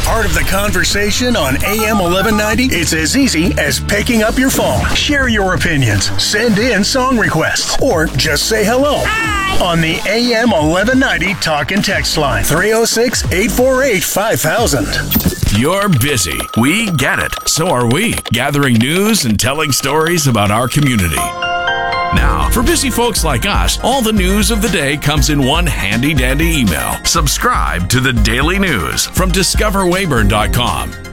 Part of the conversation on AM 1190? It's as easy as picking up your phone. Share your opinions, send in song requests, or just say hello. Hi. On the AM 1190 talk and text line, 306-848-5000. You're busy. We get it. So are we. Gathering news and telling stories about our community. Now, for busy folks like us, all the news of the day comes in one handy-dandy email. Subscribe to the Daily News from DiscoverWeyburn.com.